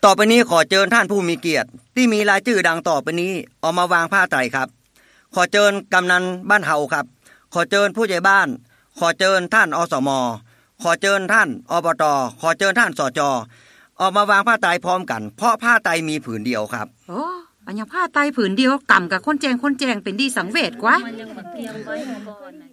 ต่อไปนี้ขอเชิญท่านผู้มีเกียรติที่มีรายชื่อดังต่อไปนี้ออกมาวางผ้าไตรครับขอเชิญกำนันบ้านเฮาครับขอเชิญผู้ใหญ่บ้านขอเชิญท่านอสมขอเชิญท่านอบตขอเชิญท่านสจออกมาวางผ้าไตรพร้อมกันเพราะผ้าไตรมีผืนเดียวครับโอ้อันยังผ้าไตรผืนเดียวกำกับคนแจงเป็นดีสังเวชกว่า